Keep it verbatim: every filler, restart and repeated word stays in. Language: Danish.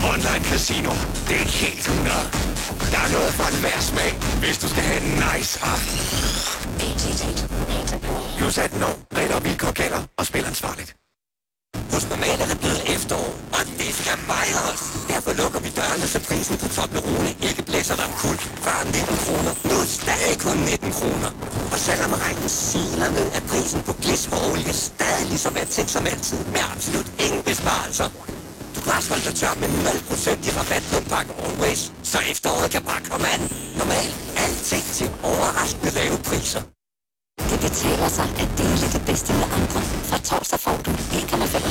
Online Casino. Det er helt hundrede. Der er noget for enhver smag, hvis du skal have en nice aften. Plus atten år. Regler og vilkår gælder og spil ansvarligt. Hos Normal er det blevet efterår, og det skal fejre os. Derfor lukker vi dørene, så prisen på Toblerone ikke blæser dig omkuld. Før nitten kroner, nu stadig kun nitten kroner. Og selvom regnen siler ned, er prisen på glycerolie stadig lige så værd som altid, med absolut ingen besparelser. Du kan også holde dig tør med nul procent i rabat på en pakke Always, så efteråret kan bare komme an. Normalt alting til overraskende lave priser. Det betaler sig at dele det bedste med andre. Fra torsdag får du en komma fem